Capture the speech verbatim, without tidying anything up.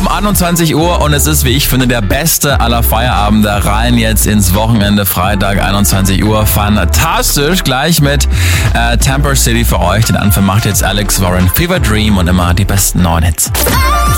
einundzwanzig Uhr und es ist, wie ich finde, der beste aller Feierabende rein jetzt ins Wochenende. Freitag, einundzwanzig Uhr. Fantastisch. Gleich mit äh, Tampa City für euch. Den Anfang macht jetzt Alex Warren. Fever Dream und immer die besten neuen Hits.